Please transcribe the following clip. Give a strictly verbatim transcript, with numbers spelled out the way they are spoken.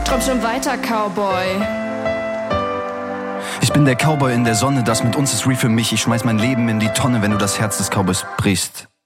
Komm schon weiter, Cowboy. Ich bin der Cowboy in der Sonne, das mit uns ist real für mich. Ich schmeiß mein Leben in die Tonne, wenn du das Herz des Cowboys brichst.